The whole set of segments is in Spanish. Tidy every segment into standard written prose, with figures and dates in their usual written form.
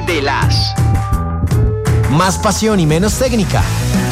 de las. Más pasión y menos técnica.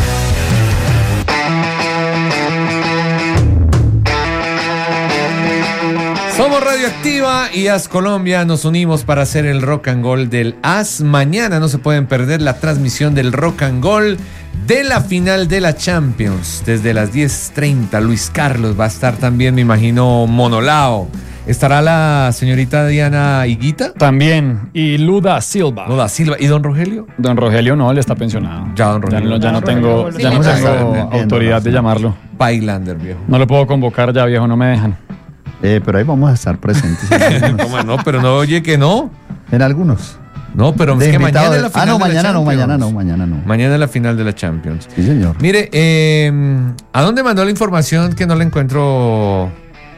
Somos Radioactiva y AS Colombia. Nos unimos para hacer el Rock and Roll del AS. Mañana no se pueden perder la transmisión del Rock and Roll de la final de la Champions. Desde las 10:30 Luis Carlos va a estar también, me imagino, Monolao. ¿Estará la señorita Diana Higuita? También. Y Luda Silva. ¿Y don Rogelio? Don Rogelio no, él está pensionado. Ya, don Rogelio. Ya no tengo autoridad de llamarlo. Pailander, viejo. No lo puedo convocar ya, viejo, no me dejan. Pero ahí vamos a estar presentes. ¿Cómo no? Pero no, oye que no. En algunos. No, pero es que mañana es la final de la Champions. Mañana no. Mañana es la final de la Champions. Sí, señor. Mire, ¿a dónde mandó la información que no la encuentro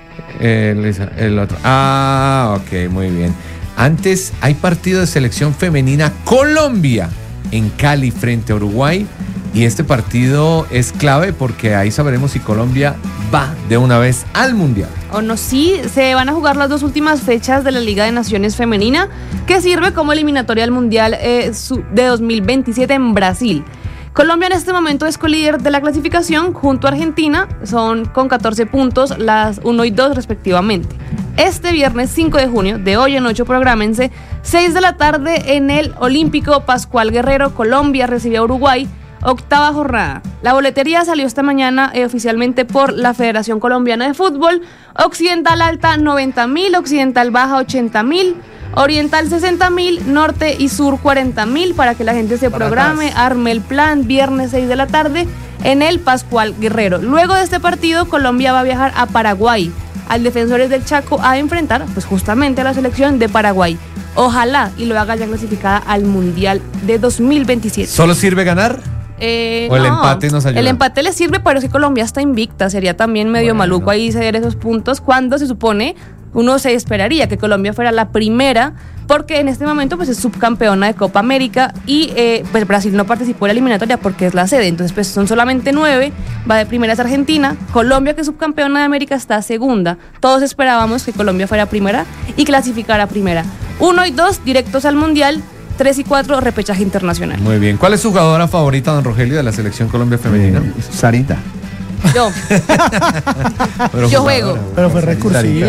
el otro? Ok, muy bien. Antes hay partido de selección femenina Colombia en Cali frente a Uruguay. Y este partido es clave porque ahí sabremos si Colombia va de una vez al Mundial. O no, sí, se van a jugar las dos últimas fechas de la Liga de Naciones Femenina, que sirve como eliminatoria al Mundial de 2027 en Brasil. Colombia en este momento es colíder de la clasificación junto a Argentina, son con 14 puntos, las 1 y 2 respectivamente. Este viernes 5 de junio, de hoy en 8, prográmense, 6 de la tarde en el Olímpico Pascual Guerrero, Colombia recibe a Uruguay. Octava jornada. La boletería salió esta mañana oficialmente por la Federación Colombiana de Fútbol. Occidental alta 90.000, occidental baja 80.000, oriental 60.000, norte y sur 40.000 para que la gente se programe, arme el plan. Viernes 6 de la tarde en el Pascual Guerrero. Luego de este partido, Colombia va a viajar a Paraguay, al Defensores del Chaco, a enfrentar pues justamente a la selección de Paraguay. Ojalá y lo haga ya clasificada al Mundial de 2027. ¿Solo sirve ganar? ¿O el empate nos ayuda? El empate le sirve, pero si Colombia está invicta, sería también medio maluco ahí ceder esos puntos cuando se supone, uno se esperaría que Colombia fuera la primera, porque en este momento pues es subcampeona de Copa América y pues Brasil no participó en la eliminatoria porque es la sede, entonces pues son solamente 9, va de primera es Argentina, Colombia que es subcampeona de América está segunda, todos esperábamos que Colombia fuera primera y clasificara primera. 1 y 2 directos al Mundial, 3 y 4 repechaje internacional. Muy bien. ¿Cuál es su jugadora favorita, don Rogelio, de la selección Colombia femenina? Sarita. Yo. Yo juego. Pero fue recursivo.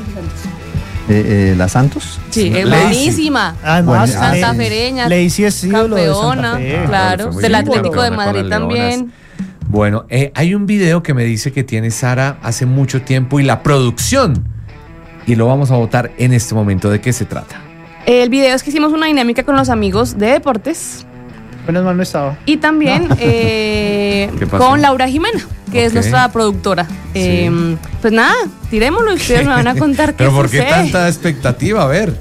¿La Santos? Sí, es buenísima. Además, santafereña, Lacey es ídolo de campeona, Santa Fe. claro, del Atlético de Madrid también. Bueno, hay un video que me dice que tiene Sara hace mucho tiempo y la producción, y lo vamos a votar en este momento. ¿De qué se trata? El video es que hicimos una dinámica con los amigos de deportes. Menos mal no estaba. Y también con Laura Jimena, que es nuestra productora. Sí. Pues nada, tirémoslo y ustedes me van a contar qué ¿Pero por qué sucede? tanta expectativa? A ver.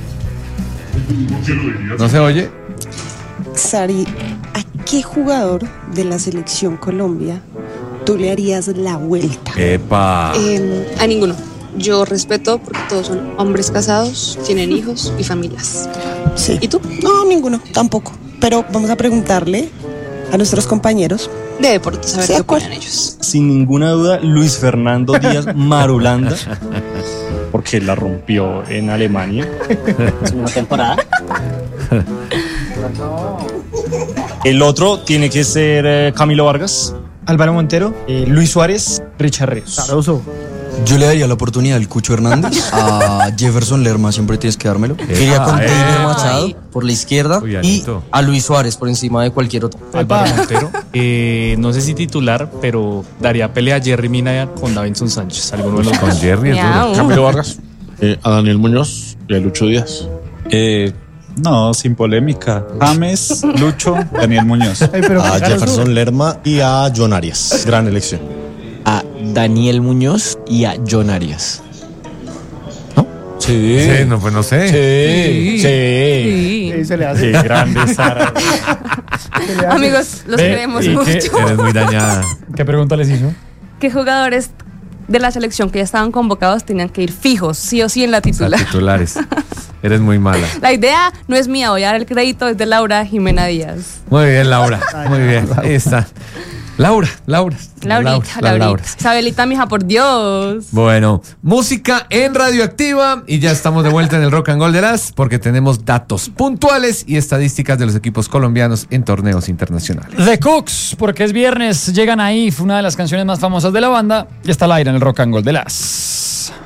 ¿No se oye? Sari, ¿a qué jugador de la selección Colombia tú le harías la vuelta? ¡Epa! A ninguno. Yo respeto porque todos son hombres casados, tienen hijos y familias. Sí. ¿Y tú? No, ninguno, tampoco. Pero vamos a preguntarle a nuestros compañeros de deportes, a ver qué opinan ellos. Sin ninguna duda, Luis Fernando Díaz Marulanda, porque la rompió en Alemania. ¿Es una temporada? El otro tiene que ser Camilo Vargas, Álvaro Montero, Luis Suárez, Richard Ríos. Caroso. Yo le daría la oportunidad al Cucho Hernández, a Jefferson Lerma, siempre tienes que dármelo. Quería con Taylor Machado por la izquierda y a Luis Suárez por encima de cualquier otro. Álvaro Montero, no sé si titular, pero daría pelea a Jerry Mina con Davinson Sánchez. Alguno de los con Jerry es duro. Camilo Vargas, a Daniel Muñoz y a Lucho Díaz. No, sin polémica. James, Lucho, Daniel Muñoz. A Jefferson Lerma y a John Arias. Gran elección. A Daniel Muñoz y a John Arias. ¿No? Sí, no, pues no sé. Sí, se le hace. Sí, grande Sara. Amigos, los queremos mucho. Eres muy dañada. ¿Qué pregunta les hizo? ¿Qué jugadores de la selección que ya estaban convocados tenían que ir fijos, sí o sí, en la titular? Los titulares. Eres muy mala. La idea no es mía, voy a dar el crédito, es de Laura Jimena Díaz. Muy bien, Laura. Muy bien. Ahí está. Laurita. Isabelita, mija, por Dios. Bueno, música en Radioactiva y ya estamos de vuelta en el Rock and Gold de las, porque tenemos datos puntuales y estadísticas de los equipos colombianos en torneos internacionales. The Cooks, porque es viernes, llegan ahí, fue una de las canciones más famosas de la banda y está al aire en el Rock and Gold de las.